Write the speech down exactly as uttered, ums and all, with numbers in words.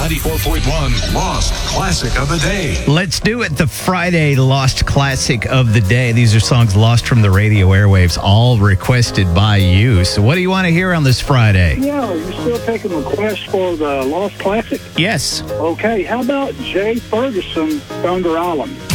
ninety-four point one Lost Classic of the Day. Let's do it. The Friday Lost Classic of the Day. These are songs lost from the radio airwaves, all requested by you. So what do you want to hear on this Friday? Yeah, you're still taking requests for the Lost Classic? Yes. Okay, how about Jay Ferguson, Thunder Island?